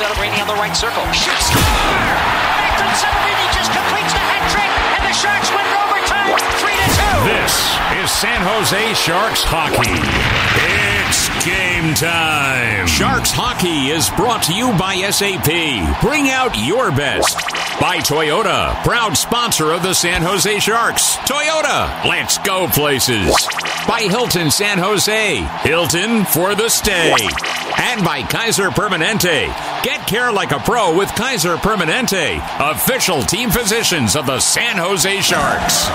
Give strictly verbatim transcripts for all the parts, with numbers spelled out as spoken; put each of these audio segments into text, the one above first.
Celebrini on the right circle. Shoots. Macklin Celebrini just completes the hat trick, and the Sharks win in overtime, three to two. This is San Jose Sharks hockey. It's game time. Sharks hockey is brought to you by S A P. Bring out your best. By Toyota, proud sponsor of the San Jose Sharks. Toyota, let's go places. By Hilton San Jose, Hilton for the stay. And by Kaiser Permanente. Get care like a pro with Kaiser Permanente, official team physicians of the San Jose Sharks.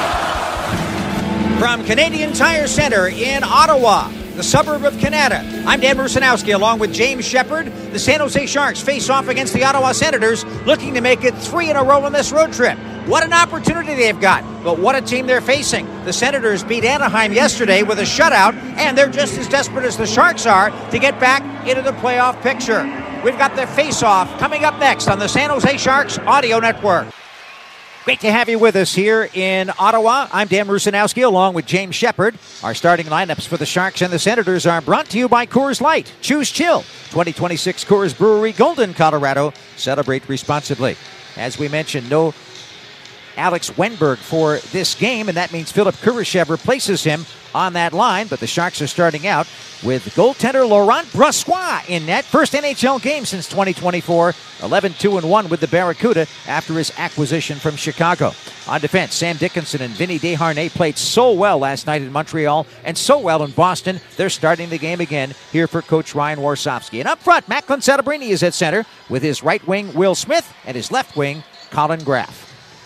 From Canadian Tire Center in Ottawa, the suburb of Canada, I'm Dan Rusanowski along with James Shepard. The San Jose Sharks face off against the Ottawa Senators, looking to make it three in a row on this road trip. What an opportunity they've got, but what a team they're facing. The Senators beat Anaheim yesterday with a shutout, and they're just as desperate as the Sharks are to get back into the playoff picture. We've got the face-off coming up next on the San Jose Sharks Audio Network. Great to have you with us here in Ottawa. I'm Dan Rusanowski along with James Shepard. Our starting lineups for the Sharks and the Senators are brought to you by Coors Light. Choose chill. twenty twenty-six Coors Brewery, Golden, Colorado. Celebrate responsibly. As we mentioned, no Alex Wenberg for this game, and that means Philip Kurashev replaces him on that line. But the Sharks are starting out with goaltender Laurent Brossoit in net. First N H L game since twenty twenty-four. eleven two one with the Barracuda after his acquisition from Chicago. On defense, Sam Dickinson and Vinny Desharnais played so well last night in Montreal and so well in Boston. They're starting the game again here for Coach Ryan Warsofsky. And up front, Macklin Celebrini is at center with his right wing Will Smith and his left wing Colin Graff.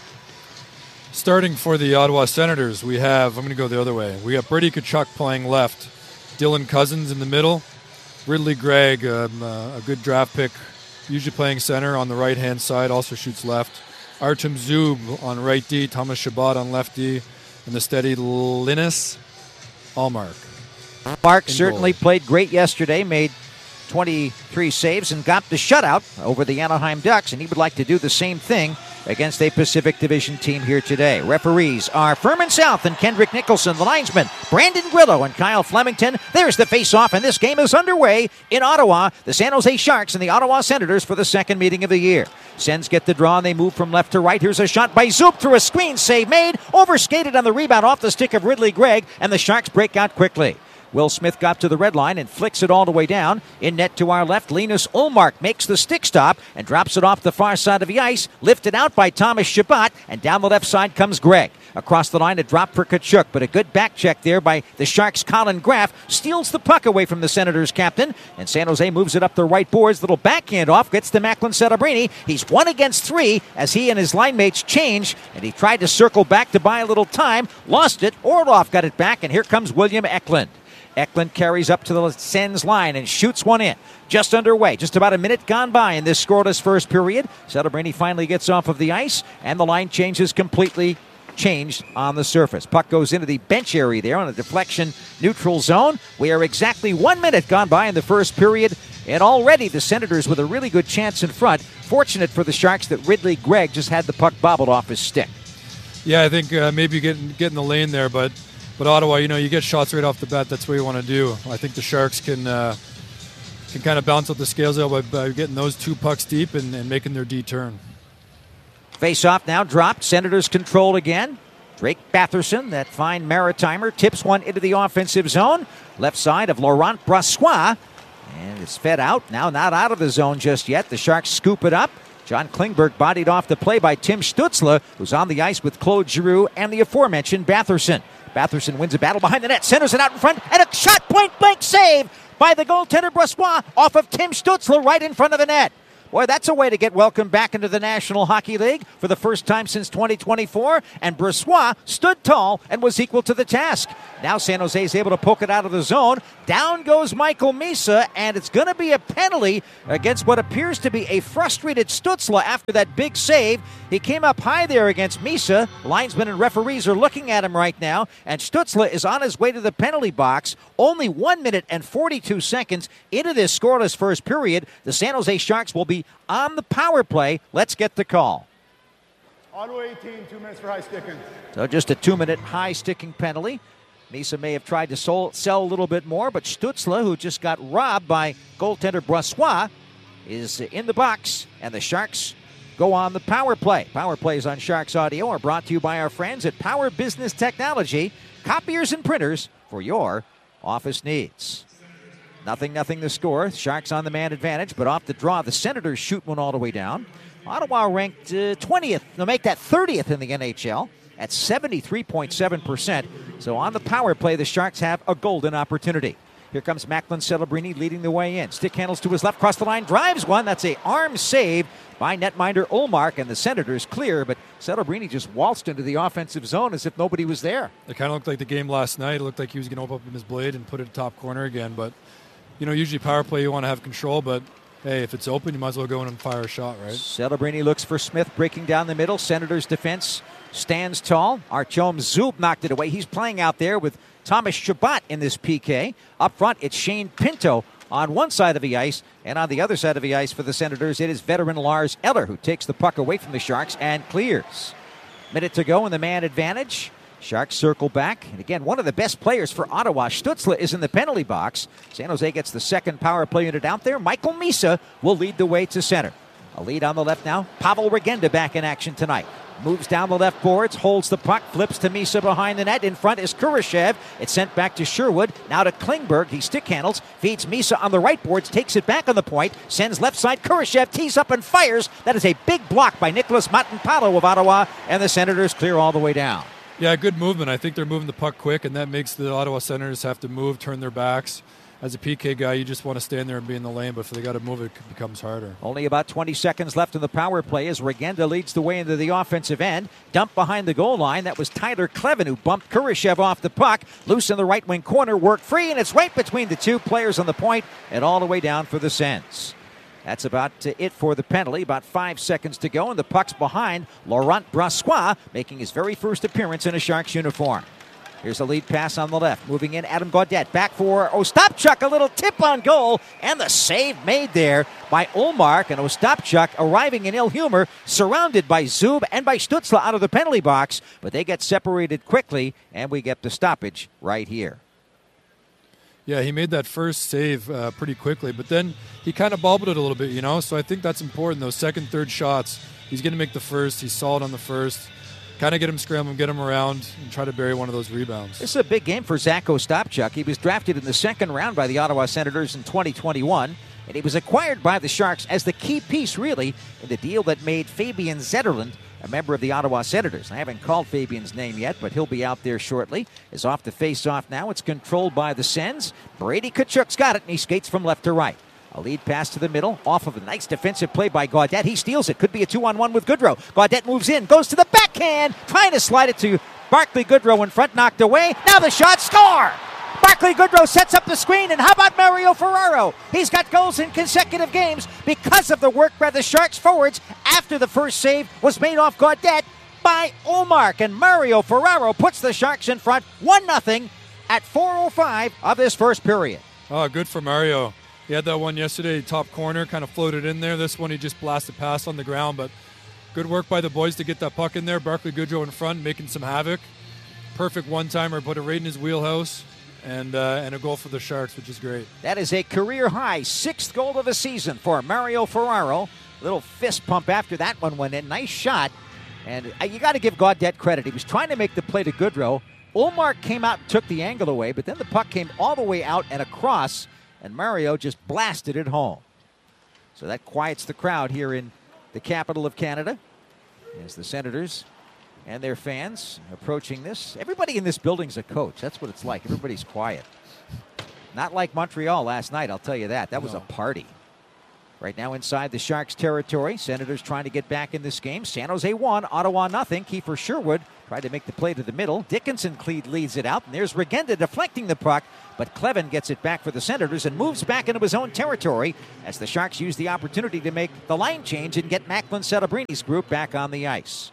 Starting for the Ottawa Senators, we have, I'm going to go the other way. We have Brady Tkachuk playing left, Dylan Cousins in the middle, Ridley Gregg, um, uh, a good draft pick, usually playing center on the right-hand side, also shoots left. Artem Zub on right D, Thomas Chabot on left D, and the steady Linus Allmark. Mark certainly played great yesterday, made twenty-three saves and got the shutout over the Anaheim Ducks, and he would like to do the same thing against a Pacific Division team here today. Referees are Furman South and Kendrick Nicholson. The linesmen, Brandon Grillo and Kyle Flemington. There's the face-off, and this game is underway in Ottawa. The San Jose Sharks and the Ottawa Senators for the second meeting of the year. Sens get the draw, and they move from left to right. Here's a shot by Zoop through a screen. Save made. Overskated on the rebound off the stick of Ridley Gregg, and the Sharks break out quickly. Will Smith got to the red line and flicks it all the way down. In net to our left, Linus Ullmark makes the stick stop and drops it off the far side of the ice. Lifted out by Thomas Chabot, and down the left side comes Gregg. Across the line, a drop for Tkachuk, but a good back check there by the Sharks' Colin Graff. Steals the puck away from the Senators' captain, and San Jose moves it up the right boards. Little backhand off, gets to Macklin Celebrini. He's one against three as he and his line mates change, and he tried to circle back to buy a little time. Lost it. Orlov got it back, and here comes William Eklund. Eklund carries up to the Sens line and shoots one in. Just underway. Just about a minute gone by in this scoreless first period. Celebrini finally gets off of the ice, and the line changes completely changed on the surface. Puck goes into the bench area there on a deflection neutral zone. We are exactly one minute gone by in the first period, and already the Senators with a really good chance in front. Fortunate for the Sharks that Ridley Gregg just had the puck bobbled off his stick. Yeah, I think uh, maybe get, get in the lane there, but But Ottawa, you know, you get shots right off the bat. That's what you want to do. I think the Sharks can uh, can kind of balance out the scales out by, by getting those two pucks deep and, and making their D turn. Face-off now dropped. Senators control again. Drake Batherson, that fine Maritimer, tips one into the offensive zone. Left side of Laurent Brossoit. And it's fed out. Now not out of the zone just yet. The Sharks scoop it up. John Klingberg bodied off the play by Tim Stützle, who's on the ice with Claude Giroux and the aforementioned Batherson. Batherson wins a battle behind the net, centers it out in front, and a shot point-blank save by the goaltender Brossoit off of Tim Stützle right in front of the net. Boy, that's a way to get welcomed back into the National Hockey League for the first time since twenty twenty-four, and Brossoit stood tall and was equal to the task. Now San Jose is able to poke it out of the zone. Down goes Michael Misa, and it's going to be a penalty against what appears to be a frustrated Stützle after that big save. He came up high there against Misa. Linesmen and referees are looking at him right now, and Stützle is on his way to the penalty box. Only one minute and forty-two seconds into this scoreless first period. The San Jose Sharks will be on the power play. Let's get the call. Ottawa eighteen, two minutes for high sticking. So just a two-minute high sticking penalty. Misa may have tried to sol- sell a little bit more, but Stützle, who just got robbed by goaltender Brossoit, is in the box, and the Sharks go on the power play. Power plays on Sharks Audio are brought to you by our friends at Power Business Technology, copiers and printers for your office needs. Nothing, nothing the score. Sharks on the man advantage, but off the draw, the Senators shoot one all the way down. Ottawa ranked uh, twentieth. They'll make that thirtieth in the N H L at seventy-three point seven percent. So on the power play, the Sharks have a golden opportunity. Here comes Macklin Celebrini leading the way in. Stick handles to his left, cross the line, drives one. That's a arm save by netminder Ullmark, and the Senators clear, but Celebrini just waltzed into the offensive zone as if nobody was there. It kind of looked like the game last night. It looked like he was going to open up his blade and put it top corner again, but you know, usually power play you want to have control, but hey, if it's open, you might as well go in and fire a shot, right? Celebrini looks for Smith breaking down the middle. Senators defense stands tall. Artyom Zub knocked it away. He's playing out there with Thomas Chabot in this P K. Up front, it's Shane Pinto on one side of the ice, and on the other side of the ice for the Senators, it is veteran Lars Eller who takes the puck away from the Sharks and clears. Minute to go in the man advantage. Sharks circle back. And again, one of the best players for Ottawa, Stützle, is in the penalty box. San Jose gets the second power play unit out there. Michael Misa will lead the way to center. A lead on the left now. Pavel Regenda back in action tonight. Moves down the left boards, holds the puck, flips to Misa behind the net. In front is Kurashev. It's sent back to Sherwood. Now to Klingberg. He stick handles, feeds Misa on the right boards, takes it back on the point, sends left side. Kurashev tees up and fires. That is a big block by Nicholas Matanpalo of Ottawa, and the Senators clear all the way down. Yeah, good movement. I think they're moving the puck quick, and that makes the Ottawa Senators have to move, turn their backs. As a P K guy, you just want to stand there and be in the lane, but if they got to move, it becomes harder. Only about twenty seconds left in the power play as Regenda leads the way into the offensive end. Dump behind the goal line. That was Tyler Klevin who bumped Kurashev off the puck. Loose in the right wing corner, worked free, and it's right between the two players on the point and all the way down for the Sens. That's about it for the penalty. About five seconds to go, and the puck's behind Laurent Brossoit, making his very first appearance in a Sharks uniform. Here's a lead pass on the left. Moving in, Adam Gaudette. Back for Ostapchuk. A little tip on goal. And the save made there by Ullmark. And Ostapchuk arriving in ill humor, surrounded by Zub and by Stützle out of the penalty box. But they get separated quickly, and we get the stoppage right here. Yeah, he made that first save uh, pretty quickly. But then he kind of bobbled it a little bit, you know. So I think that's important. Those second, third shots, he's going to make the first. He's solid on the first. Kind of get him scrambling, get him around, and try to bury one of those rebounds. This is a big game for Zach Ostapchuk. He was drafted in the second round by the Ottawa Senators in twenty twenty-one, and he was acquired by the Sharks as the key piece, really, in the deal that made Fabian Zetterlund a member of the Ottawa Senators. I haven't called Fabian's name yet, but he'll be out there shortly. Is off the face-off now. It's controlled by the Sens. Brady Tkachuk's got it, and he skates from left to right. A lead pass to the middle, off of a nice defensive play by Gaudette. He steals it. Could be a two-on-one with Goodrow. Gaudette moves in, goes to the backhand, trying to slide it to Barclay Goodrow in front, knocked away. Now the shot, score! Barclay Goodrow sets up the screen, and how about Mario Ferraro? He's got goals in consecutive games because of the work by the Sharks forwards after the first save was made off Gaudette by Ullmark. And Mario Ferraro puts the Sharks in front one nothing at four oh five of this first period. Oh, good for Mario. He had that one yesterday, top corner, kind of floated in there. This one he just blasted past on the ground, but good work by the boys to get that puck in there. Barclay Goodrow in front, making some havoc. Perfect one-timer, put it right in his wheelhouse, and uh, and a goal for the Sharks, which is great. That is a career-high sixth goal of the season for Mario Ferraro. Little fist pump after that one went in. Nice shot, and uh, you got to give Gaudette credit. He was trying to make the play to Goodrow. Ullmark came out and took the angle away, but then the puck came all the way out and across, and Mario just blasted it home. So that quiets the crowd here in the capital of Canada as the Senators and their fans approaching this. Everybody in this building's a coach. That's what it's like. Everybody's quiet. Not like Montreal last night, I'll tell you that. That was no. a party. Right now inside the Sharks territory, Senators trying to get back in this game. San Jose one, Ottawa nothing. Kiefer Sherwood tried to make the play to the middle. Dickinson leads it out, and there's Regenda deflecting the puck, but Klevin gets it back for the Senators and moves back into his own territory as the Sharks use the opportunity to make the line change and get Macklin Celebrini's group back on the ice.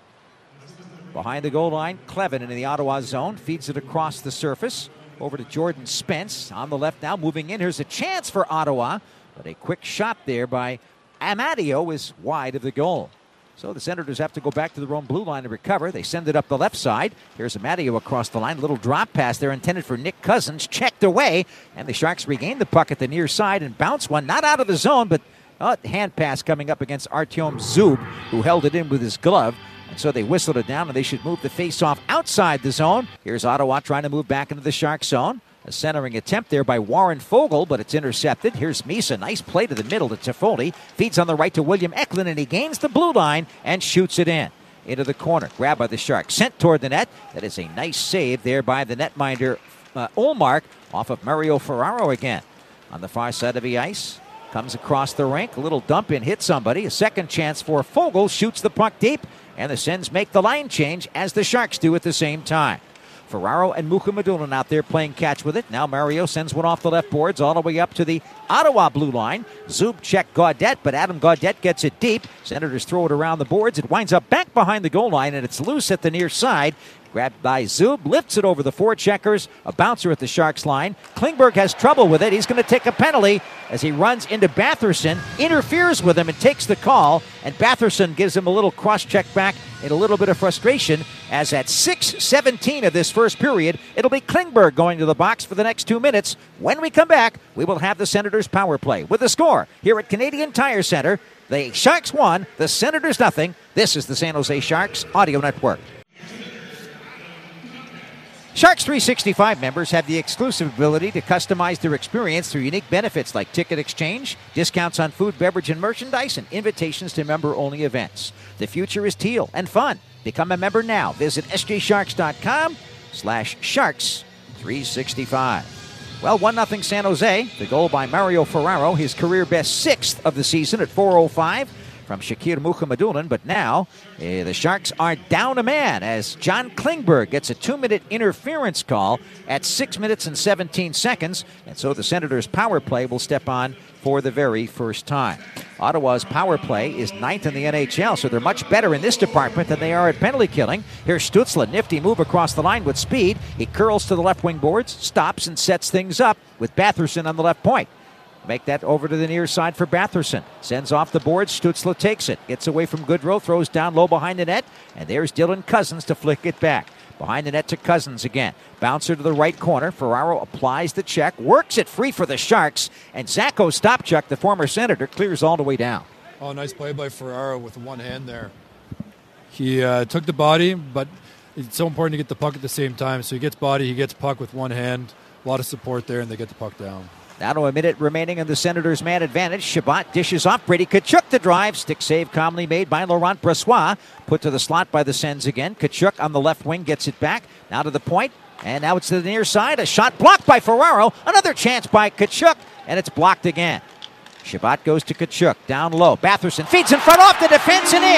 Behind the goal line, Klevin in the Ottawa zone feeds it across the surface over to Jordan Spence on the left now, moving in. Here's a chance for Ottawa, but a quick shot there by Amadio is wide of the goal. So the Senators have to go back to their own blue line to recover. They send it up the left side. Here's Amadio across the line. A little drop pass there intended for Nick Cousins. Checked away. And the Sharks regain the puck at the near side and bounce one. Not out of the zone, but Oh, hand pass coming up against Artyom Zub, who held it in with his glove. And so they whistled it down, and they should move the face-off outside the zone. Here's Ottawa trying to move back into the Shark zone. A centering attempt there by Warren Fogle, but it's intercepted. Here's Misa. Nice play to the middle to Toffoli. Feeds on the right to William Eklund, and he gains the blue line and shoots it in. Into the corner. Grabbed by the Sharks. Sent toward the net. That is a nice save there by the netminder uh, Olmark off of Mario Ferraro again. On the far side of the ice. Comes across the rink. A little dump in. Hit somebody. A second chance for Fogle. Shoots the puck deep. And the Sens make the line change as the Sharks do at the same time. Ferraro and Mukhamadullin out there playing catch with it. Now Mario sends one off the left boards all the way up to the Ottawa blue line. Zub check Gaudette, but Adam Gaudette gets it deep. Senators throw it around the boards. It winds up back behind the goal line, and it's loose at the near side. Grabbed by Zub, lifts it over the four checkers. A bouncer at the Sharks line. Klingberg has trouble with it. He's going to take a penalty as he runs into Batherson, interferes with him and takes the call. And Batherson gives him a little cross-check back in a little bit of frustration, as at six seventeen of this first period, it'll be Klingberg going to the box for the next two minutes. When we come back, we will have the Senators' power play. With the score here at Canadian Tire Center, the Sharks won, the Senators nothing. This is the San Jose Sharks Audio Network. Sharks three sixty-five members have the exclusive ability to customize their experience through unique benefits like ticket exchange, discounts on food, beverage, and merchandise, and invitations to member-only events. The future is teal and fun. Become a member now. Visit sjsharks.com slash sharks 365. Well, one nothing San Jose. The goal by Mario Ferraro, his career best sixth of the season at four oh five. From Shakir Mukhamadullin, but now uh, the Sharks are down a man as John Klingberg gets a two-minute interference call at six minutes and seventeen seconds, and so the Senators' power play will step on for the very first time. Ottawa's power play is ninth in the N H L, so they're much better in this department than they are at penalty killing. Here's Stützle, nifty move across the line with speed. He curls to the left wing boards, stops and sets things up with Batherson on the left point. Make that over to the near side for Batherson. Sends off the board. Stützle takes it. Gets away from Goodrow. Throws down low behind the net. And there's Dylan Cousins to flick it back. Behind the net to Cousins again. Bouncer to the right corner. Ferraro applies the check. Works it free for the Sharks. And Zacho Stopchuk, the former Senator, clears all the way down. Oh, nice play by Ferraro with one hand there. He uh, took the body, but it's so important to get the puck at the same time. So he gets body, he gets puck with one hand. A lot of support there, and they get the puck down. Now to a minute remaining in the Senators' man advantage. Shabbat dishes off. Brady Tkachuk to drive. Stick save calmly made by Laurent Brossoit. Put to the slot by the Sens again. Tkachuk on the left wing gets it back. Now to the point. And now it's to the near side. A shot blocked by Ferraro. Another chance by Tkachuk. And it's blocked again. Shabbat goes to Tkachuk. Down low. Batherson feeds in front off the defense and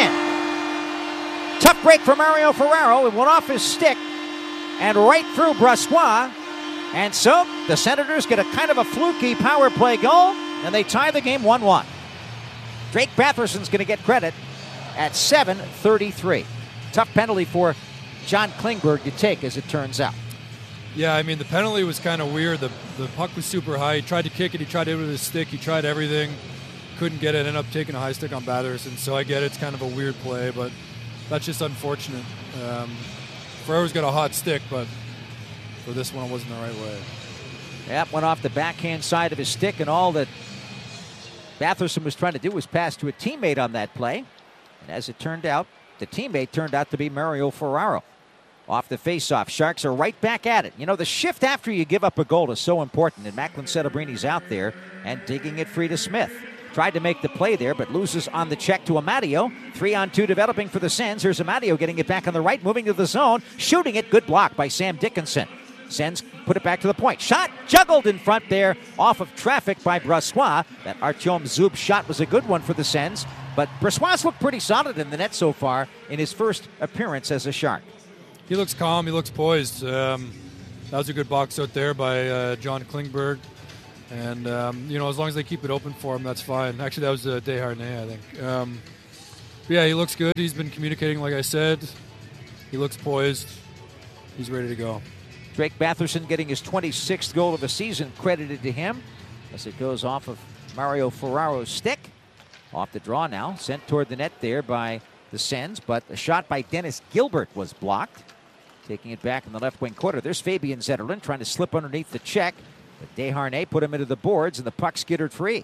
in. Tough break for Mario Ferraro. It went off his stick and right through Brossoit. And so the Senators get a kind of a fluky power play goal, and they tie the game one one. Drake Batherson's going to get credit at seven thirty-three. Tough penalty for John Klingberg to take, as it turns out. Yeah, I mean, the penalty was kind of weird. The the puck was super high. He tried to kick it. He tried it with his stick. He tried everything. Couldn't get it. Ended up taking a high stick on Batherson. So I get it. It's kind of a weird play, but that's just unfortunate. Um, Ferraro's got a hot stick, but for this one, it wasn't the right way. Yep, went off the backhand side of his stick, and all that Batherson was trying to do was pass to a teammate on that play. And as it turned out, the teammate turned out to be Mario Ferraro. Off the faceoff, Sharks are right back at it. You know, the shift after you give up a goal is so important, and Macklin Settebrini's out there and digging it free to Smith. Tried to make the play there, but loses on the check to Amadio. Three on two developing for the Sens. Here's Amadio getting it back on the right, moving to the zone, shooting it. Good block by Sam Dickinson. Sens put it back to the point. Shot juggled in front there off of traffic by Brossoit. That Artyom Zub shot was a good one for the Sens, but Brossoit's looked pretty solid in the net so far in his first appearance as a Shark. He looks calm. He looks poised. Um, that was a good box out there by uh, John Klingberg. And, um, you know, as long as they keep it open for him, that's fine. Actually, that was uh, Desharnais, I think. Um, but yeah, he looks good. He's been communicating, like I said. He looks poised. He's ready to go. Drake Batherson getting his twenty-sixth goal of the season credited to him as it goes off of Mario Ferraro's stick. Off the draw now, sent toward the net there by the Sens, but a shot by Dennis Gilbert was blocked. Taking it back in the left wing corner. There's Fabian Zetterlund trying to slip underneath the check, but Desharnais put him into the boards and the puck skittered free.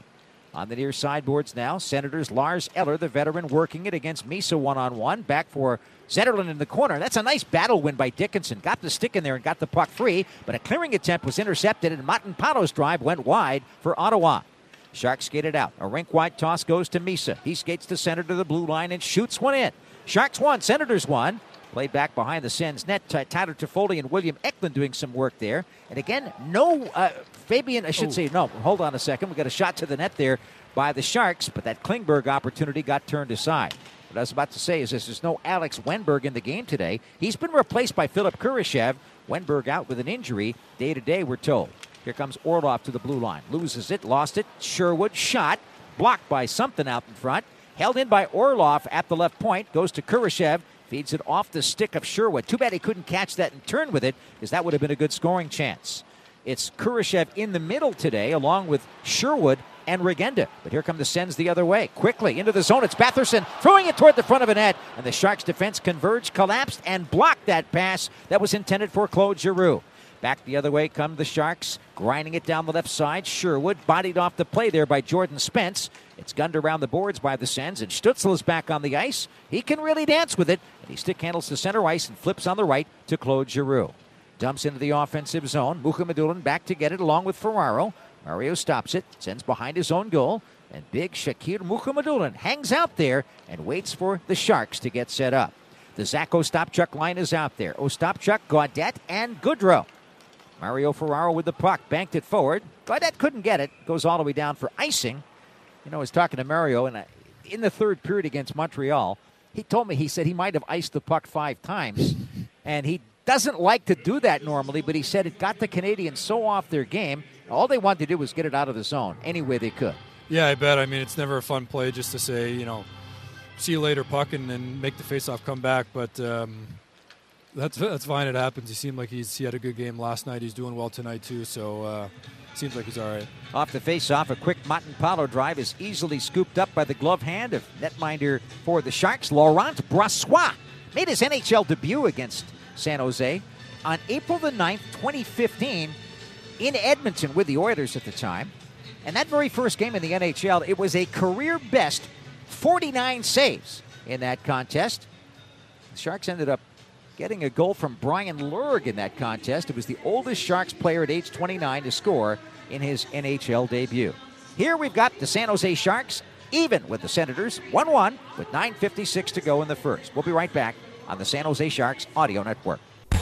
On the near sideboards now, Senators Lars Eller, the veteran, working it against Misa one-on-one. Back for Zetterlund in the corner. That's a nice battle win by Dickinson. Got the stick in there and got the puck free, but a clearing attempt was intercepted, and Matanpado's drive went wide for Ottawa. Sharks skated out. A rink-wide toss goes to Misa. He skates to center to the blue line and shoots one in. Sharks won, Senators won. Played back behind the Sens net. Tyler Toffoli and William Eklund doing some work there. And again, no, uh, Fabian, I should Ooh. say, no, hold on a second. We got a shot to the net there by the Sharks, but that Klingberg opportunity got turned aside. What I was about to say is this, there's no Alex Wenberg in the game today. He's been replaced by Philip Kurashev. Wenberg out with an injury. Day to day, we're told. Here comes Orlov to the blue line. Loses it, lost it. Sherwood shot. Blocked by something out in front. Held in by Orlov at the left point. Goes to Kurashev. Feeds it off the stick of Sherwood. Too bad he couldn't catch that and turn with it, because that would have been a good scoring chance. It's Kurashev in the middle today, along with Sherwood and Regenda. But here come the Sens the other way. Quickly into the zone. It's Batherson throwing it toward the front of a net. And the Sharks' defense converged, collapsed, and blocked that pass that was intended for Claude Giroux. Back the other way come the Sharks, grinding it down the left side. Sherwood bodied off the play there by Jordan Spence. It's gunned around the boards by the Sens, and Stützle is back on the ice. He can really dance with it, and he stick handles to center ice and flips on the right to Claude Giroux. Dumps into the offensive zone. Mukhamadullin back to get it along with Ferraro. Mario stops it, sends behind his own goal, and big Shakir Mukhamadullin hangs out there and waits for the Sharks to get set up. The Zach Ostapchuk line is out there. Ostapchuk, Gaudette, and Goodrow. Mario Ferraro with the puck, banked it forward. Gaudette couldn't get it. Goes all the way down for icing. You know, I was talking to Mario, and in the third period against Montreal, he told me, he said he might have iced the puck five times, and he doesn't like to do that normally, but he said it got the Canadians so off their game, all they wanted to do was get it out of the zone any way they could. Yeah, I bet. I mean, it's never a fun play just to say, you know, see you later, puck, and, and make the faceoff come back, but um, that's that's fine. It happens. He seemed like he's he had a good game last night. He's doing well tonight, too, so uh, seems like he's all right. Off the faceoff, a quick Matanpado drive is easily scooped up by the glove hand of netminder for the Sharks, Laurent Brossoit. Made his N H L debut against San Jose on April the ninth, twenty fifteen, in Edmonton with the Oilers at the time. And that very first game in the N H L, it was a career best forty-nine saves in that contest. The Sharks ended up getting a goal from Brian Lurg in that contest. It was the oldest Sharks player at age twenty-nine to score in his N H L debut. Here we've got the San Jose Sharks even with the Senators, one one with nine fifty-six to go in the first. We'll be right back on the San Jose Sharks Audio Network.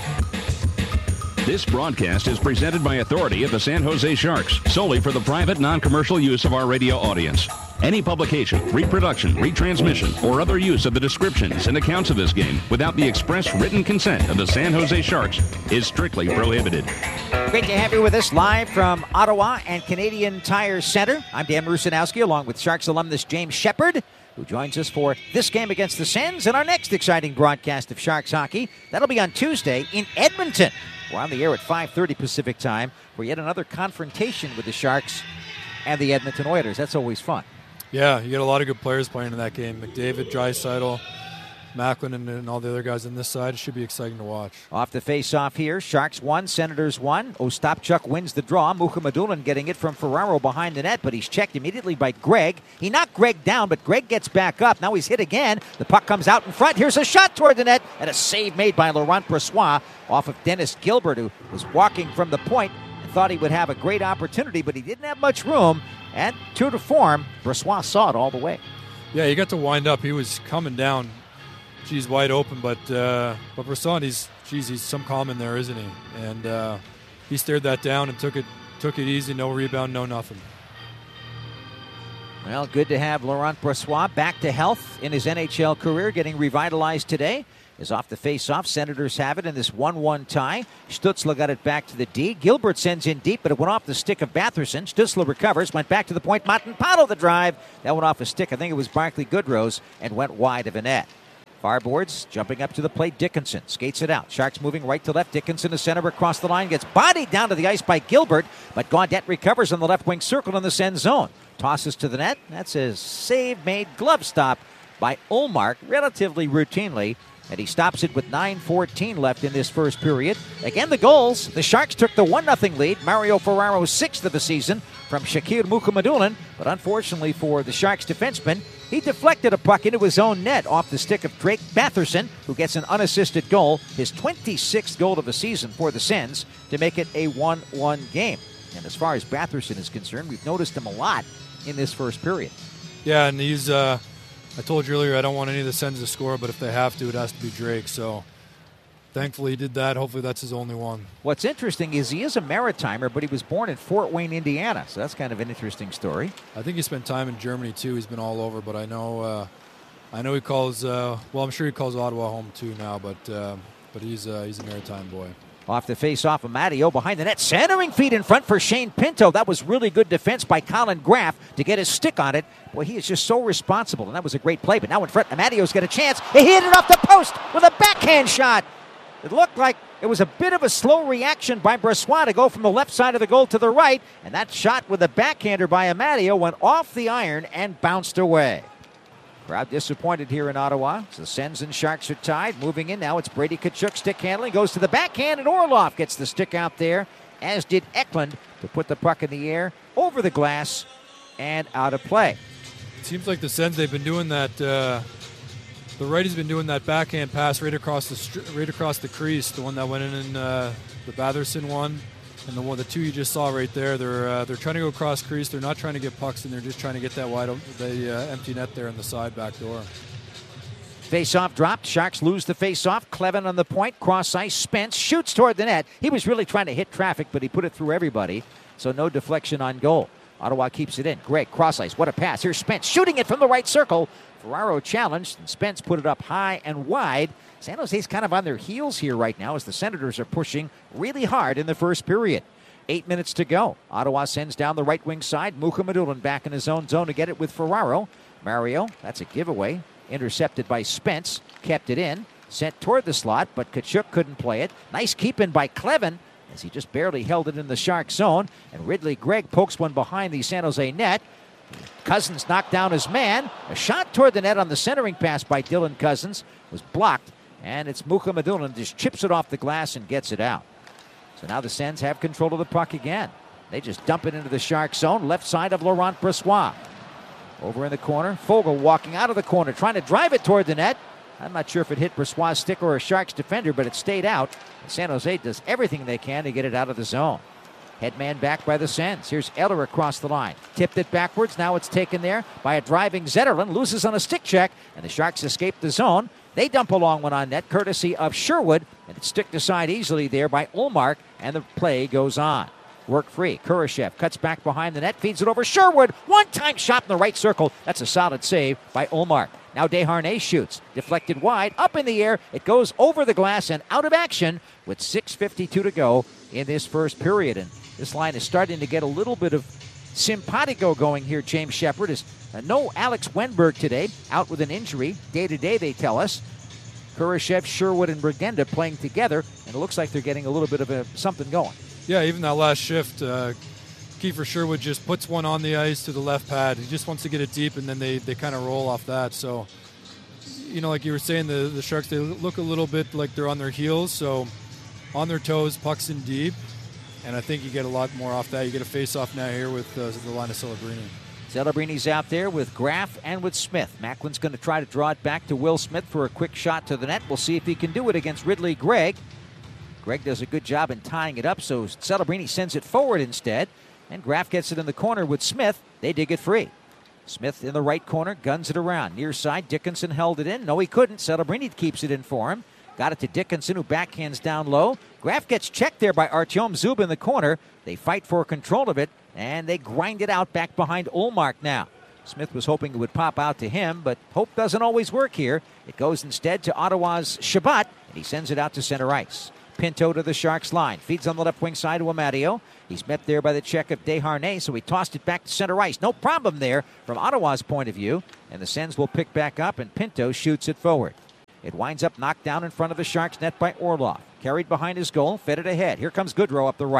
This broadcast is presented by authority of the San Jose Sharks, solely for the private, non-commercial use of our radio audience. Any publication, reproduction, retransmission, or other use of the descriptions and accounts of this game without the express written consent of the San Jose Sharks is strictly prohibited. Great to have you with us live from Ottawa and Canadian Tire Center. I'm Dan Rusanowski, along with Sharks alumnus James Shepard, who joins us for this game against the Sens and our next exciting broadcast of Sharks hockey. That'll be on Tuesday in Edmonton. We're on the air at five thirty Pacific time for yet another confrontation with the Sharks and the Edmonton Oilers. That's always fun. Yeah, you get a lot of good players playing in that game. McDavid, Draisaitl, Macklin, and, and all the other guys on this side. It should be exciting to watch. Off the face-off here, Sharks one, Senators one. Ostapchuk wins the draw. Mukhamadullin getting it from Ferraro behind the net, but he's checked immediately by Greg. He knocked Greg down, but Greg gets back up. Now he's hit again. The puck comes out in front. Here's a shot toward the net, and a save made by Laurent Brossoit off of Dennis Gilbert, who was walking from the point and thought he would have a great opportunity, but he didn't have much room. And true to form, Brossoit saw it all the way. Yeah, he got to wind up. He was coming down. Geez, wide open, but uh, but Brossoit, he's geez, he's some calm in there, isn't he? And uh, he stared that down and took it took it easy, no rebound, no nothing. Well, good to have Laurent Brossoit back to health in his N H L career, getting revitalized today. Is off the face-off. Senators have it in this one one tie. Stützle got it back to the D. Gilbert sends in deep, but it went off the stick of Batherson. Stützle recovers, went back to the point. Matanpado the drive. That went off a stick. I think it was Barclay Goodrow's and went wide of a net. Far boards, jumping up to the plate, Dickinson skates it out. Sharks moving right to left. Dickinson to center across the line. Gets bodied down to the ice by Gilbert, but Gaudette recovers on the left wing circle in the Sens zone. Tosses to the net. That's a save-made glove stop by Ullmark, relatively routinely. and he stops it with nine fourteen left in this first period. Again, the goals. The Sharks took the one nothing lead. Mario Ferraro's sixth of the season from Shakir Mukhamadullin, but unfortunately for the Sharks defenseman, he deflected a puck into his own net off the stick of Drake Batherson, who gets an unassisted goal, his twenty-sixth goal of the season for the Sens, to make it a one one game. And as far as Batherson is concerned, we've noticed him a lot in this first period. Yeah, and he's, uh, I told you earlier, I don't want any of the Sens to score, but if they have to, it has to be Drake. So thankfully he did that. Hopefully that's his only one. What's interesting is he is a Maritimer, but he was born in Fort Wayne, Indiana. So that's kind of an interesting story. I think he spent time in Germany too. He's been all over, but I know uh, I know he calls, uh, well, I'm sure he calls Ottawa home too now, but uh, but he's, uh, he's a Maritime boy. Off the face-off of Matteo behind the net. Centering feed in front for Shane Pinto. That was really good defense by Colin Graff to get his stick on it. Boy, he is just so responsible, and that was a great play. But now in front, Matteo's got a chance. He hit it off the post with a backhand shot. It looked like it was a bit of a slow reaction by Brossoit to go from the left side of the goal to the right. And that shot with a backhander by Amadio went off the iron and bounced away. Crowd disappointed here in Ottawa. So the Sens and Sharks are tied. Moving in now, it's Brady Tkachuk stick handling. Goes to the backhand, and Orlov gets the stick out there, as did Eklund, to put the puck in the air, over the glass, and out of play. It seems like the Sens, they've been doing that. Uh, the righty's been doing that backhand pass right across the right across the crease. The one that went in in uh, the Batherson one, and the one, the two you just saw right there. They're uh, they're trying to go across crease. They're not trying to get pucks in. They're just trying to get that wide, the uh, empty net there in the side back door. Face-off dropped. Sharks lose the face-off. Clevin on the point. Cross ice. Spence shoots toward the net. He was really trying to hit traffic, but he put it through everybody. So no deflection on goal. Ottawa keeps it in. Great cross ice. What a pass. Here's Spence shooting it from the right circle. Ferraro challenged, and Spence put it up high and wide. San Jose's kind of on their heels here right now as the Senators are pushing really hard in the first period. Eight minutes to go. Ottawa sends down the right wing side. Mukhamadullin back in his own zone to get it with Ferraro. Mario, that's a giveaway. Intercepted by Spence. Kept it in. Sent toward the slot, but Tkachuk couldn't play it. Nice keep in by Clevin as he just barely held it in the Shark zone. And Ridley Gregg pokes one behind the San Jose net. Cousins knocked down his man. A shot toward the net on the centering pass by Dylan Cousins was blocked. And it's Mukhamadullin just chips it off the glass and gets it out. So now the Sens have control of the puck again. They just dump it into the Shark zone, left side of Laurent Brossoit. Over in the corner, Fogle walking out of the corner, trying to drive it toward the net. I'm not sure if it hit Brossoit's stick or a Sharks defender, but it stayed out. And San Jose does everything they can to get it out of the zone. Headman back by the Sens. Here's Eller across the line. Tipped it backwards. Now it's taken there by a driving Zetterlund. Loses on a stick check, and the Sharks escape the zone. They dump a long one on net, courtesy of Sherwood, and it's sticked aside easily there by Ullmark, and the play goes on. Work free. Kurashev cuts back behind the net, feeds it over Sherwood. One-time shot in the right circle. That's a solid save by Ullmark. Now Desharnais shoots. Deflected wide, up in the air. It goes over the glass and out of action with six fifty-two to go in this first period. And this line is starting to get a little bit of simpatico going here, James Shepard. Is uh, no Alex Wenberg today, out with an injury. Day-to-day, they tell us. Kurashev, Sherwood, and Brigenda playing together, and it looks like they're getting a little bit of a, something going. Yeah, even that last shift, uh, Kiefer Sherwood just puts one on the ice to the left pad. He just wants to get it deep, and then they, they kind of roll off that. So, you know, like you were saying, the, the Sharks, they look a little bit like they're on their heels. So, on their toes, pucks in deep. And I think you get a lot more off that. You get a face-off now here with uh, the line of Celebrini. Celebrini's out there with Graff and with Smith. Macklin's going to try to draw it back to Will Smith for a quick shot to the net. We'll see if he can do it against Ridley Gregg. Gregg does a good job in tying it up, so Celebrini sends it forward instead. And Graff gets it in the corner with Smith. They dig it free. Smith in the right corner, guns it around. Near side, Dickinson held it in. No, he couldn't. Celebrini keeps it in for him. Got it to Dickinson, who backhands down low. Graff gets checked there by Artyom Zub in the corner. They fight for control of it, and they grind it out back behind Ullmark now. Smith was hoping it would pop out to him, but hope doesn't always work here. It goes instead to Ottawa's Shabbat, and he sends it out to center ice. Pinto to the Sharks line. Feeds on the left wing side to Amadio. He's met there by the check of Desharnais, so he tossed it back to center ice. No problem there from Ottawa's point of view, and the Sens will pick back up, and Pinto shoots it forward. It winds up knocked down in front of the Sharks net by Orlov. Carried behind his goal, fed it ahead. Here comes Goodrow up the right.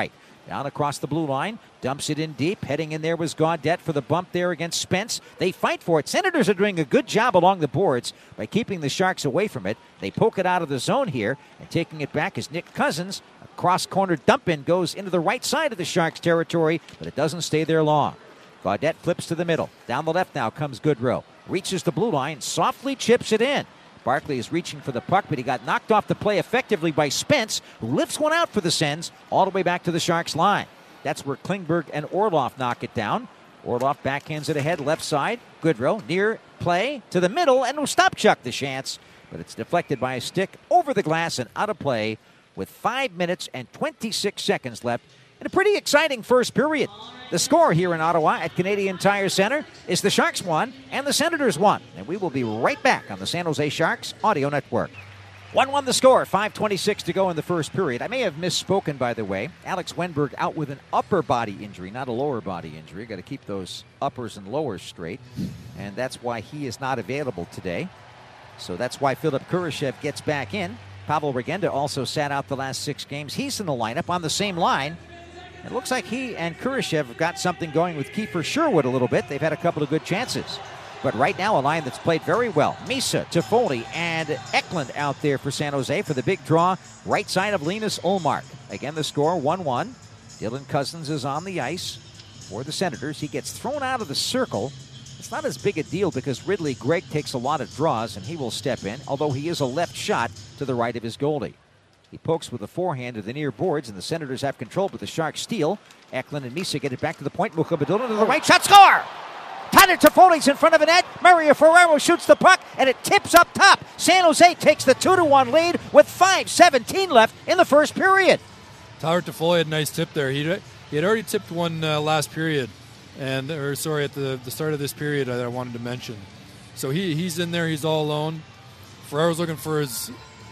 Down across the blue line, dumps it in deep. Heading in there was Gaudette for the bump there against Spence. They fight for it. Senators are doing a good job along the boards by keeping the Sharks away from it. They poke it out of the zone here, and taking it back is Nick Cousins. A cross-corner dump-in goes into the right side of the Sharks' territory, but it doesn't stay there long. Gaudette flips to the middle. Down the left now comes Goodrow. Reaches the blue line, softly chips it in. Barkley is reaching for the puck, but he got knocked off the play effectively by Spence, who lifts one out for the Sens all the way back to the Sharks line. That's where Klingberg and Orlov knock it down. Orlov backhands it ahead, left side. Goodrow, near play to the middle, and Ostapchuk the chance, but it's deflected by a stick over the glass and out of play with five minutes and twenty-six seconds left in a pretty exciting first period. The score here in Ottawa at Canadian Tire Center is the Sharks won and the Senators won. And we will be right back on the San Jose Sharks Audio Network. one one the score, five twenty-six to go in the first period. I may have misspoken, by the way. Alex Wenberg out with an upper body injury, not a lower body injury. Got to keep those uppers and lowers straight. And that's why he is not available today. So that's why Philip Kurashev gets back in. Pavel Regenda also sat out the last six games. He's in the lineup on the same line. It looks like he and Kurashev have got something going with Kiefer Sherwood a little bit. They've had a couple of good chances. But right now, a line that's played very well. Misa, Toffoli, and Eklund out there for San Jose for the big draw. Right side of Linus Ullmark. Again, the score, one one. Dylan Cousins is on the ice for the Senators. He gets thrown out of the circle. It's not as big a deal because Ridley Gregg takes a lot of draws, and he will step in, although he is a left shot to the right of his goalie. He pokes with a forehand to the near boards, and the Senators have control, but the Sharks steal. Eklund and Misa get it back to the point. Mukhabadulin to the right shot, score! Tyler Toffoli's in front of the net. Mario Ferraro shoots the puck, and it tips up top. San Jose takes the two to one lead with five seventeen left in the first period. Tyler Toffoli had a nice tip there. He he had already tipped one uh, last period, and or sorry, at the, the start of this period that I wanted to mention. So he he's in there. He's all alone. Ferraro's looking for his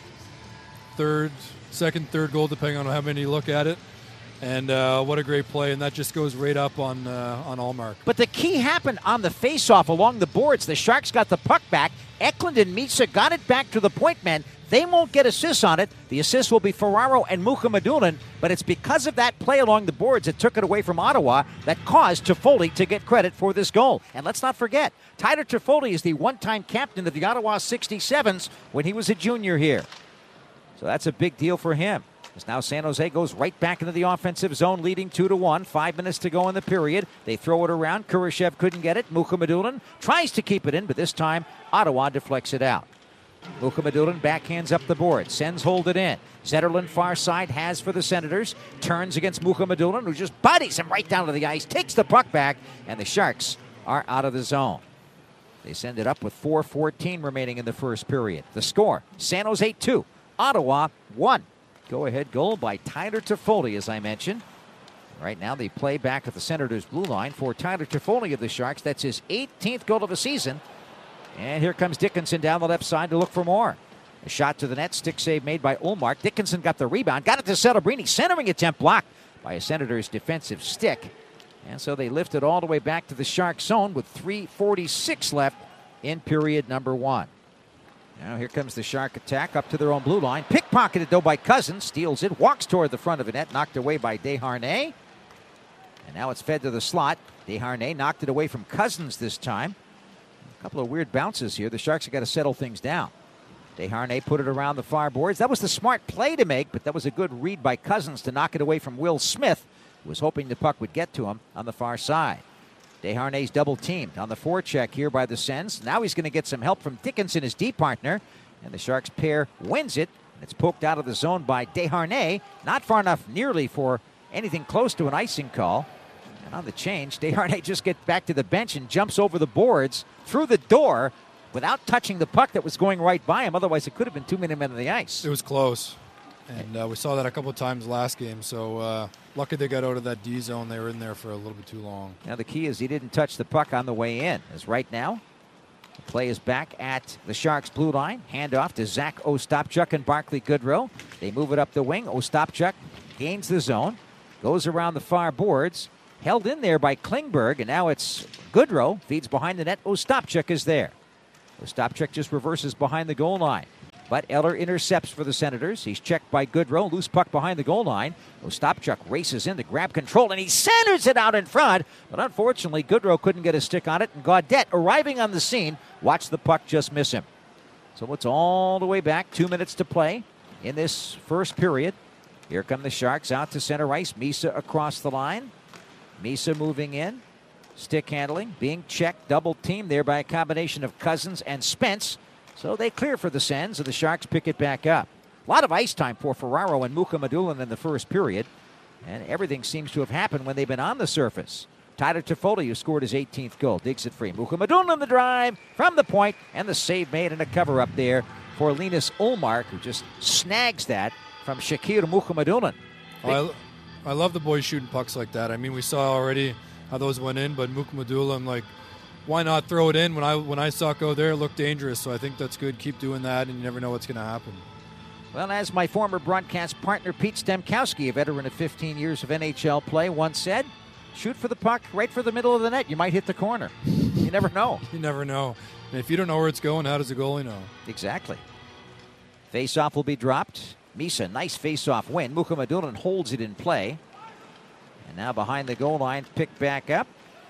third, second, third goal, depending on how many you look at it. And uh, what a great play, and that just goes right up on uh, on Ullmark. But the key happened on the face-off along the boards. The Sharks got the puck back. Eklund and Misa got it back to the point men. They won't get assists on it. The assists will be Ferraro and Mukhammadulin, but it's because of that play along the boards that took it away from Ottawa that caused Toffoli to get credit for this goal. And let's not forget, Tyler Toffoli is the one-time captain of the Ottawa sixty-sevens when he was a junior here. So that's a big deal for him. As now San Jose goes right back into the offensive zone, leading two to one. Five minutes to go in the period. They throw it around. Kurashev couldn't get it. Mukhammadulin tries to keep it in, but this time Ottawa deflects it out. Mukhammadulin backhands up the board. Sens hold it in. Zetterlund far side has for the Senators. Turns against Mukhammadulin, who just bodies him right down to the ice. Takes the puck back, and the Sharks are out of the zone. They send it up with four fourteen remaining in the first period. The score, San Jose two, Ottawa one. Go-ahead goal by Tyler Toffoli, as I mentioned. Right now, they play back at the Senators' blue line for Tyler Toffoli of the Sharks. That's his eighteenth goal of the season. And here comes Dickinson down the left side to look for more. A shot to the net, stick save made by Ullmark. Dickinson got the rebound, got it to Celebrini. Centering attempt blocked by a Senators' defensive stick. And so they lift it all the way back to the Sharks' zone with three forty-six left in period number one. Now here comes the Shark attack up to their own blue line. Pickpocketed, though, by Cousins. Steals it, walks toward the front of the net, knocked away by Desharnais. And now it's fed to the slot. Desharnais knocked it away from Cousins this time. A couple of weird bounces here. The Sharks have got to settle things down. Desharnais put it around the far boards. That was the smart play to make, but that was a good read by Cousins to knock it away from Will Smith, who was hoping the puck would get to him on the far side. Desharnais double teamed on the forecheck here by the Sens. Now he's going to get some help from Dickinson, his D partner, and the Sharks pair wins it. It's poked out of the zone by Desharnais, not far enough nearly for anything close to an icing call. And on the change, Desharnais just gets back to the bench and jumps over the boards through the door without touching the puck that was going right by him. Otherwise, it could have been two minute men on the ice. It was close. And uh, we saw that a couple of times last game. So uh, lucky they got out of that D zone. They were in there for a little bit too long. Now the key is he didn't touch the puck on the way in. As right now, the play is back at the Sharks' blue line. Handoff to Zach Ostapchuk and Barclay Goodrow. They move it up the wing. Ostapchuk gains the zone, goes around the far boards, held in there by Klingberg, and now it's Goodrow, feeds behind the net. Ostapchuk is there. Ostapchuk just reverses behind the goal line. But Eller intercepts for the Senators. He's checked by Goodrow. Loose puck behind the goal line. Ostapchuk races in to grab control, and he centers it out in front. But unfortunately, Goodrow couldn't get a stick on it, and Gaudette, arriving on the scene, watched the puck just miss him. So it's all the way back. Two minutes to play in this first period. Here come the Sharks out to center ice. Misa across the line. Misa moving in. Stick handling, being checked, double teamed there by a combination of Cousins and Spence. So they clear for the Sens, and the Sharks pick it back up. A lot of ice time for Ferraro and Mukhamadullin in the first period, and everything seems to have happened when they've been on the surface. Tyler Toffoli, who scored his eighteenth goal, digs it free. Mukhamadullin on the drive from the point, and the save made and a cover-up there for Linus Ullmark, who just snags that from Shakir Mukhamadullin. Oh, I, I love the boys shooting pucks like that. I mean, we saw already how those went in, but Mukhamadullin, like, why not throw it in? When I when I saw it go there, it looked dangerous, so I think that's good. Keep doing that, and you never know what's going to happen. Well, as my former broadcast partner Pete Stemkowski, a veteran of fifteen years of N H L play, once said, shoot for the puck right for the middle of the net. You might hit the corner. You never know. You never know. And if you don't know where it's going, how does the goalie know? Exactly. Face-off will be dropped. Misa, nice face-off win. Mukhamadullin holds it in play. And now behind the goal line, picked back up.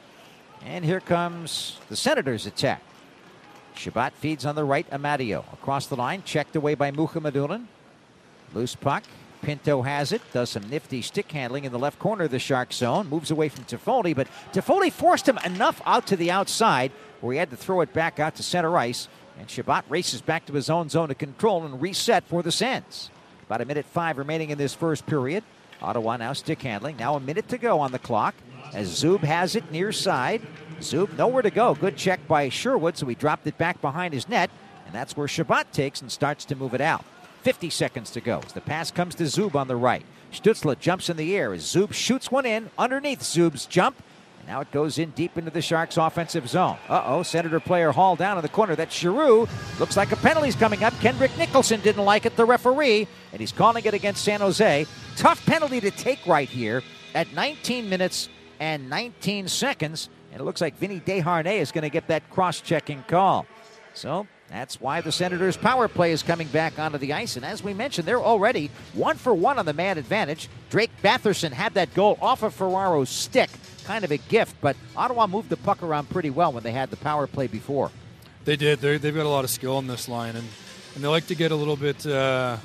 And here comes the Senators' attack. Shabbat feeds on the right, Amadio. Across the line, checked away by Mukhamadullin. Loose puck. Pinto has it. Does some nifty stick handling in the left corner of the Shark zone. Moves away from Toffoli, but Toffoli forced him enough out to the outside where he had to throw it back out to center ice. And Shabbat races back to his own zone of control and reset for the Sens. About a minute five remaining in this first period. Ottawa now stick handling. Now a minute to go on the clock as Zub has it near side. Zub nowhere to go. Good check by Sherwood, so he dropped it back behind his net. And that's where Shabbat takes and starts to move it out. fifty seconds to go as the pass comes to Zub on the right. Stützle jumps in the air as Zub shoots one in underneath Zub's jump. And now it goes in deep into the Sharks' offensive zone. Uh-oh, Senator player hauled down in the corner. That's Giroux. Looks like a penalty's coming up. Kendrick Nicholson didn't like it, the referee, and he's calling it against San Jose. Tough penalty to take right here at nineteen minutes and nineteen seconds. And it looks like Vinny Desharnais is going to get that cross-checking call. So that's why the Senators' power play is coming back onto the ice. And as we mentioned, they're already one for one on the man advantage. Drake Batherson had that goal off of Ferraro's stick. Kind of a gift, but Ottawa moved the puck around pretty well when they had the power play before. They did. They're, they've got a lot of skill in this line, and, and they like to get a little bit, uh,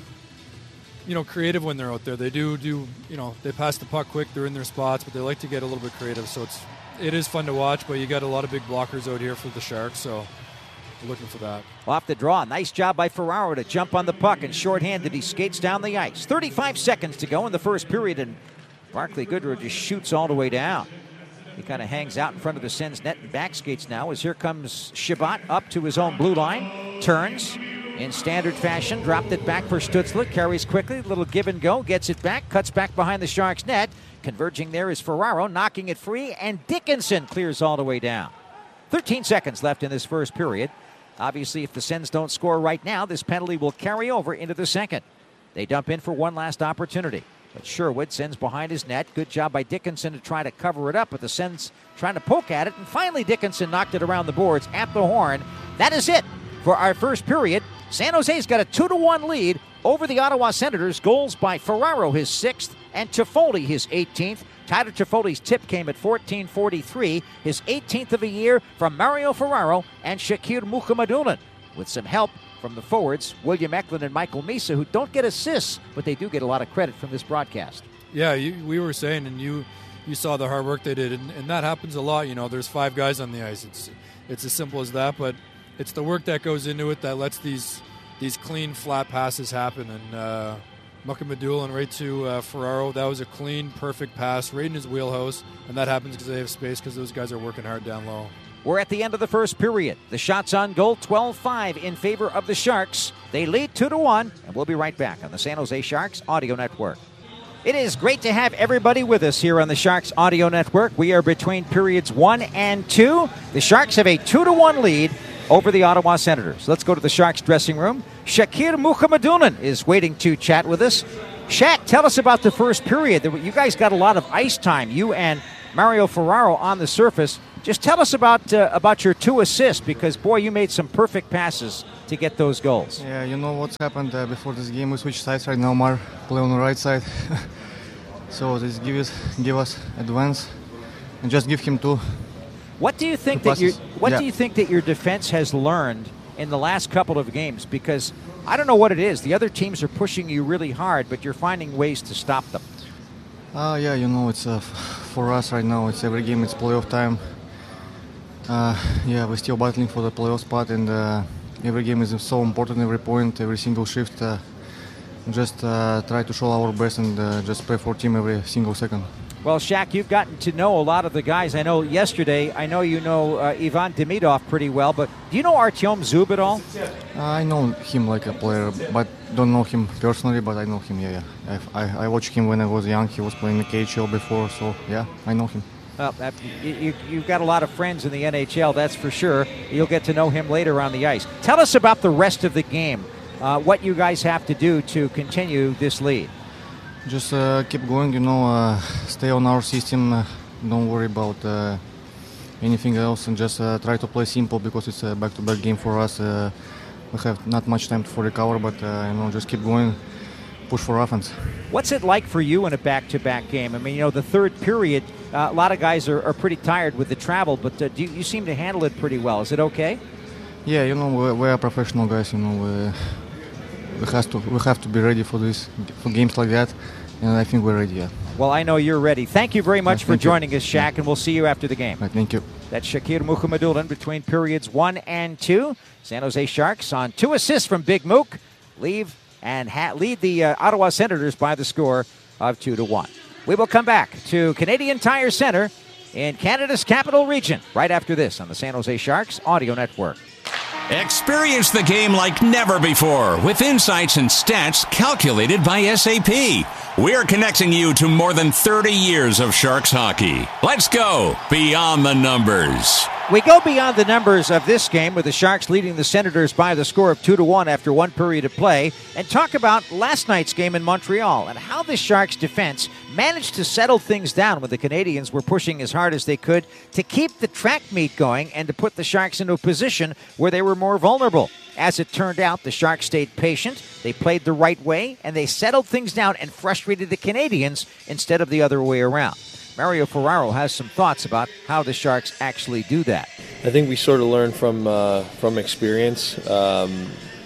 you know, creative when they're out there. They do, do, you know, they pass the puck quick. They're in their spots, but they like to get a little bit creative. So it's it is fun to watch, but you got a lot of big blockers out here for the Sharks, so we're looking for that. Off the draw, nice job by Ferraro to jump on the puck, and shorthanded he skates down the ice. thirty-five seconds to go in the first period, and Barclay Goodrow just shoots all the way down. He kind of hangs out in front of the Sens net and back skates now as here comes Shabbat up to his own blue line. Turns in standard fashion, dropped it back for Stützle, carries quickly, little give and go, gets it back, cuts back behind the Sharks net. Converging there is Ferraro, knocking it free, and Dickinson clears all the way down. thirteen seconds left in this first period. Obviously, if the Sens don't score right now, this penalty will carry over into the second. They dump in for one last opportunity. But Sherwood sends behind his net. Good job by Dickinson to try to cover it up, but the Sens trying to poke at it, and finally Dickinson knocked it around the boards at the horn. That is it for our first period. San Jose's got a two to one lead over the Ottawa Senators. Goals by Ferraro, his sixth, and Toffoli, his eighteenth. Tyler Toffoli's tip came at fourteen forty-three, his eighteenth of the year from Mario Ferraro and Shakir Mukhamadullin, with some help from the forwards, William Eklund and Michael Misa, who don't get assists, but they do get a lot of credit from this broadcast. Yeah, you, we were saying, and you you saw the hard work they did, and, and that happens a lot. You know, there's five guys on the ice. It's it's as simple as that, but it's the work that goes into it that lets these these clean, flat passes happen. And uh, Mukhamadullin right to uh, Ferraro, that was a clean, perfect pass right in his wheelhouse, and that happens because they have space because those guys are working hard down low. We're at the end of the first period. The shots on goal, twelve five in favor of the Sharks. They lead two to one, and we'll be right back on the San Jose Sharks Audio Network. It is great to have everybody with us here on the Sharks Audio Network. We are between periods one and two. The Sharks have a two to one lead over the Ottawa Senators. Let's go to the Sharks dressing room. Shakir Mukhamadullin is waiting to chat with us. Shaq, tell us about the first period. You guys got a lot of ice time, you and Mario Ferraro on the surface. Just tell us about uh, about your two assists, because, boy, you made some perfect passes to get those goals. Yeah, you know what's happened uh, before this game. We switched sides right now. Mar play on the right side. So this give us, give us advance and just give him two. What do you think two that you What yeah. do you think that your defense has learned in the last couple of games? Because I don't know what it is. The other teams are pushing you really hard, but you're finding ways to stop them. Uh, yeah, you know, it's uh, f- for us right now. It's every game. It's playoff time. Uh, yeah, we're still battling for the playoff spot, and uh, every game is so important. Every point, every single shift. Uh, just uh, try to show our best and uh, just play for team every single second. Well, Shaq, you've gotten to know a lot of the guys. I know yesterday, I know you know uh, Ivan Demidov pretty well, but do you know Artyom Zub at all? Uh, I know him like a player, but don't know him personally, but I know him, yeah, yeah. I, I, I watched him when I was young. He was playing the K H L before, so yeah, I know him. Well, that, you, you've got a lot of friends in the N H L, that's for sure. You'll get to know him later on the ice. Tell us about the rest of the game, uh, what you guys have to do to continue this lead. Just uh, keep going, you know, uh, stay on our system. Uh, don't worry about uh, anything else, and just uh, try to play simple because it's a back-to-back game for us. Uh, we have not much time for recover, but uh, you know, just keep going, push for offense. What's it like for you in a back-to-back game? I mean, you know, the third period, uh, a lot of guys are, are pretty tired with the travel, but uh, do you, you seem to handle it pretty well. Is it okay? Yeah, you know, we, we are professional guys. You know, we, we have to we have to be ready for this for games like that, and I think we're ready. Yeah. Well, I know you're ready. Thank you very much yeah, for you. joining us, Shaq, yeah. and we'll see you after the game. Right, thank you. That's Shakir Mukhamadullin between periods one and two. San Jose Sharks on two assists from Big Mook, leave and ha- lead the uh, Ottawa Senators by the score of two to one. We will come back to Canadian Tire Center in Canada's capital region right after this on the San Jose Sharks Audio Network. Experience the game like never before with insights and stats calculated by S A P. We're connecting you to more than thirty years of Sharks hockey. Let's go beyond the numbers. We go beyond the numbers of this game with the Sharks leading the Senators by the score of two to one after one period of play, and talk about last night's game in Montreal and how the Sharks defense managed to settle things down when the Canadians were pushing as hard as they could to keep the track meet going and to put the Sharks into a position where they were more vulnerable. As it turned out, the Sharks stayed patient, they played the right way, and they settled things down and frustrated the Canadians instead of the other way around. Mario Ferraro has some thoughts about how the Sharks actually do that. I think we sort of learned from uh, from experience. Um,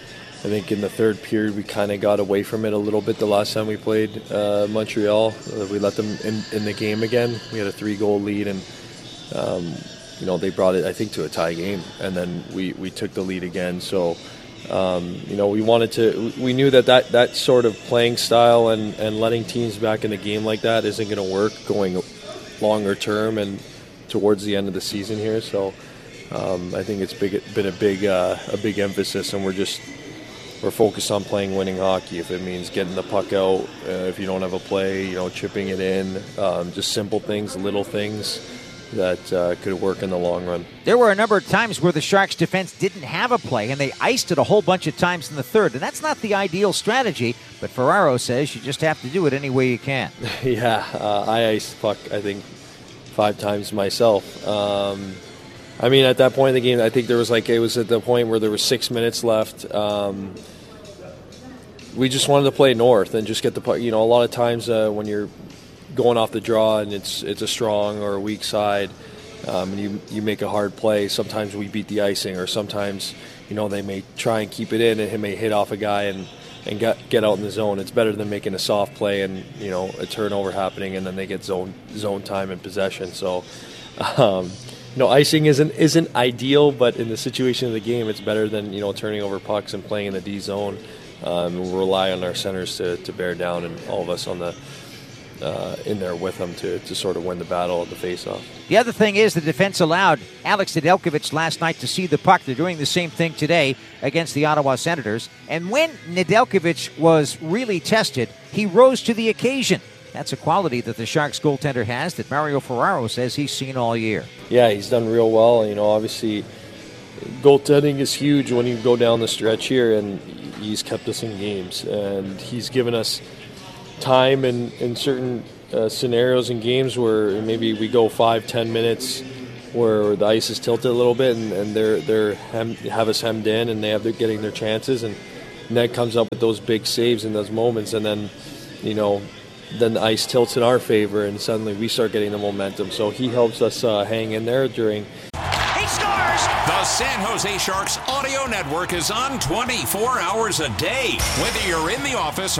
I think in the third period we kind of got away from it a little bit the last time we played uh, Montreal. Uh, we let them in, in the game again. We had a three-goal lead, and um, you know they brought it, I think, to a tie game, and then we, we took the lead again. So um, you know we wanted to. We knew that, that that sort of playing style and, and letting teams back in the game like that isn't going to work going longer term and towards the end of the season here. So um, I think it's big, been a big uh, a big emphasis, and we're just we're focused on playing winning hockey. If it means getting the puck out, uh, if you don't have a play, you know, chipping it in, um, just simple things, little things that uh, could work in the long run. There were a number of times where the Sharks defense didn't have a play, and they iced it a whole bunch of times in the third, and that's not the ideal strategy, but Ferraro says you just have to do it any way you can. yeah, uh, I iced puck, I think, five times myself. Um, I mean, at that point in the game, I think there was like, it was at the point where there was six minutes left. Um, we just wanted to play north and just get the puck. You know, a lot of times uh, when you're going off the draw and it's it's a strong or a weak side, um, and you you make a hard play, sometimes we beat the icing, or sometimes, you know, they may try and keep it in and he may hit off a guy and, and get get out in the zone. It's better than making a soft play and, you know, a turnover happening and then they get zone zone time and possession. So, um, you know, icing isn't isn't ideal, but in the situation of the game, it's better than, you know, turning over pucks and playing in the D zone. Um, we'll rely on our centers to, to bear down, and all of us on the Uh, in there with them to, to sort of win the battle of the face-off. The other thing is the defense allowed Alex Nedeljkovic last night to see the puck. They're doing the same thing today against the Ottawa Senators. And when Nedeljkovic was really tested, he rose to the occasion. That's a quality that the Sharks goaltender has that Mario Ferraro says he's seen all year. Yeah, he's done real well. You know, obviously, goaltending is huge when you go down the stretch here, and he's kept us in games. And he's given us time in, in certain uh, scenarios and games where maybe we go five, ten minutes where the ice is tilted a little bit, and, and they're they're hem, have us hemmed in, and they have they're getting their chances, and Ned comes up with those big saves in those moments, and then, you know, then the ice tilts in our favor, and suddenly we start getting the momentum. So he helps us uh, hang in there during. He scores! The San Jose Sharks Audio Network is on twenty-four hours a day. Whether you're in the office